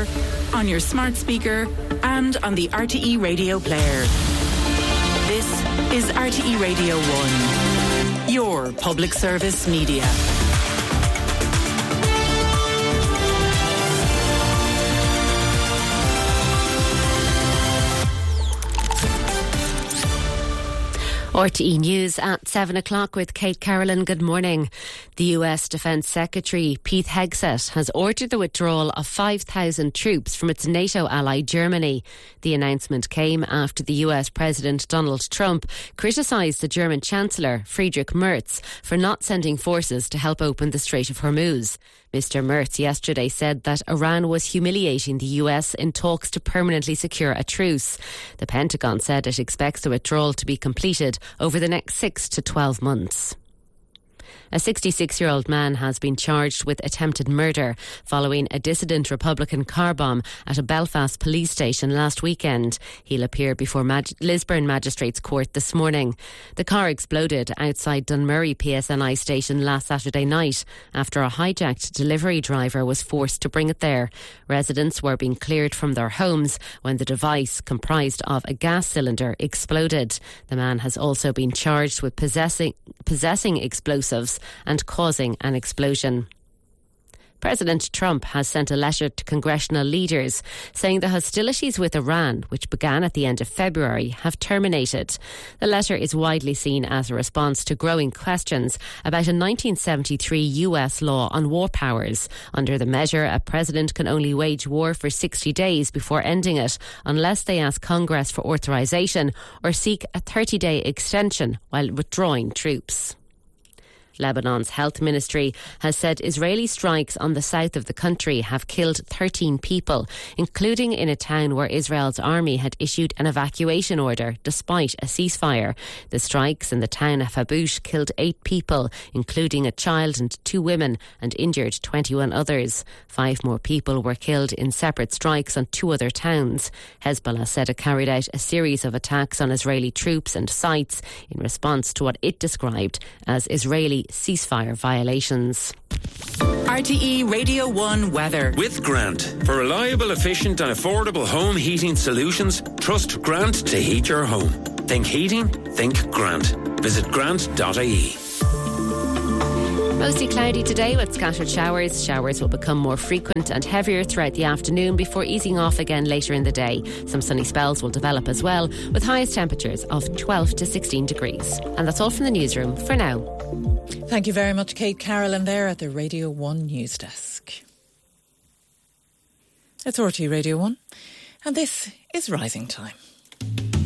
computer, on your smart speaker, and on the RTE Radio player. This is RTE Radio 1, your public service media. RTE News at 7 o'clock with Kate Carolyn. Good morning. The US Defence Secretary Pete Hegseth has ordered the withdrawal of 5,000 troops from its NATO ally Germany. The announcement came after the US President Donald Trump criticised the German Chancellor Friedrich Merz for not sending forces to help open the Strait of Hormuz. Mr. Merz yesterday said that Iran was humiliating the US in talks to permanently secure a truce. The Pentagon said it expects the withdrawal to be completed over the next 6 to 12 months. A 66-year-old man has been charged with attempted murder following a dissident Republican car bomb at a Belfast police station last weekend. He'll appear before Lisburn Magistrates Court this morning. The car exploded outside Dunmurry PSNI station last Saturday night after a hijacked delivery driver was forced to bring it there. Residents were being cleared from their homes when the device, comprised of a gas cylinder, exploded. The man has also been charged with possessing explosives and causing an explosion. President Trump has sent a letter to congressional leaders saying the hostilities with Iran, which began at the end of February, have terminated. The letter is widely seen as a response to growing questions about a 1973 US law on war powers. Under the measure, a president can only wage war for 60 days before ending it, unless they ask Congress for authorization or seek a 30-day extension while withdrawing troops. Lebanon's health ministry has said Israeli strikes on the south of the country have killed 13 people, including in a town where Israel's army had issued an evacuation order despite a ceasefire. The strikes in the town of Haboush killed 8 people, including a child and 2 women, and injured 21 others. 5 more people were killed in separate strikes on 2 other towns. Hezbollah said it carried out a series of attacks on Israeli troops and sites in response to what it described as Israeli ceasefire violations. RTE Radio 1 weather. With Grant. For reliable, efficient and affordable home heating solutions, trust Grant to heat your home. Think heating, think Grant. Visit grant.ie. Mostly cloudy today with scattered showers. Showers will become more frequent and heavier throughout the afternoon before easing off again later in the day. Some sunny spells will develop as well, with highest temperatures of 12 to 16 degrees. And that's all from the newsroom for now. Thank you very much, Kate Carolyn, there at the Radio 1 News Desk. It's RTE Radio 1, and this is Rising Time.